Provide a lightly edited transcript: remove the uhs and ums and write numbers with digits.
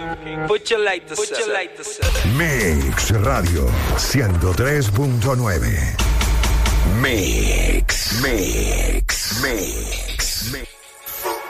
Put your lighters up. Mix Radio 103.9. Mix.